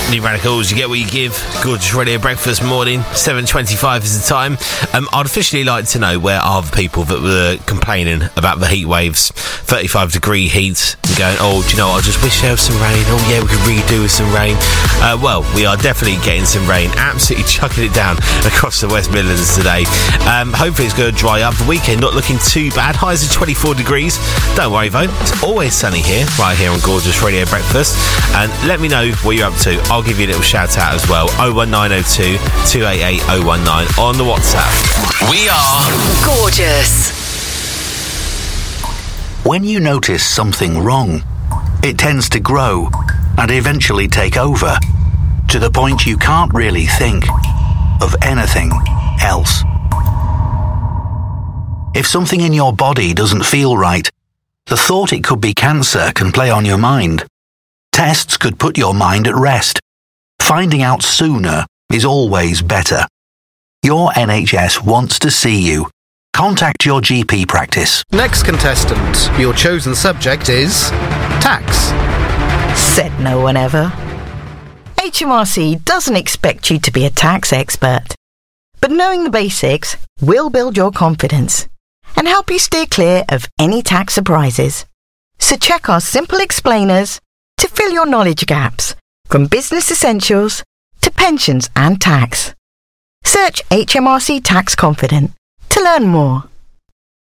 New Radicals, you get what you give. Gorgeous Radio Breakfast morning, 7:25 is the time. I'd officially like to know where are the people that were complaining about the heat waves, 35 degree heat, and going, oh, do you know what, I just wish there was some rain. Oh yeah, we could really do with some rain. Well, we are definitely getting some rain, absolutely chucking it down across the West Midlands today. Hopefully it's going to dry up. The weekend not looking too bad. Highs of 24 degrees. Don't worry though, it's always sunny here, right here on Gorgeous Radio Breakfast. And let me know what you're up to. I'll give you a little shout out as well. 01902 288 019 on the WhatsApp. We are Gorgeous. When you notice something wrong, it tends to grow and eventually take over to the point you can't really think of anything else. If something in your body doesn't feel right, the thought it could be cancer can play on your mind. Tests could put your mind at rest. Finding out sooner is always better. Your NHS wants to see you. Contact your GP practice. Next contestant, your chosen subject is tax. Said no one ever. HMRC doesn't expect you to be a tax expert, but knowing the basics will build your confidence and help you steer clear of any tax surprises. So check our simple explainers to fill your knowledge gaps, from business essentials to pensions and tax. Search HMRC Tax Confident to learn more.